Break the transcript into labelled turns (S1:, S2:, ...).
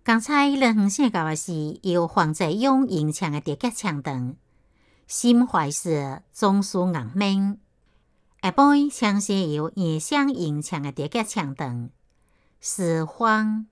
S1: 刚才两远写到的是由黄泽勇演唱的《叠脚唱堂》，心怀是总是硬命。下晡唱是由叶湘演唱的《叠脚唱堂》，是荒。